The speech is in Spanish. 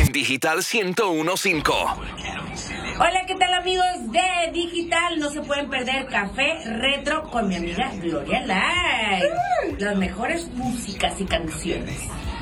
en Digital 101.5. Hola, ¿qué tal amigos de Digital? No se pueden perder Café Retro con mi amiga Gloria Lai. Las mejores músicas y canciones.